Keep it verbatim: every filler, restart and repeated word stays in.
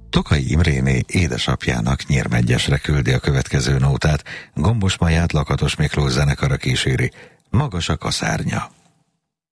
Tokai Imréné édesapjának Nyírmegyesre küldi a következő nótát, Gombos Maját Lakatos Miklós zenekara kíséri, Magas a kaszárnya.